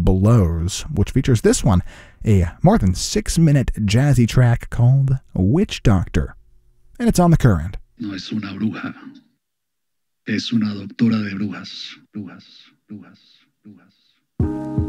Blows, which features this one, a more than 6-minute jazzy track called Witch Doctor. And it's on The Current. No es una bruja. Es una doctora de brujas. Brujas, brujas, brujas.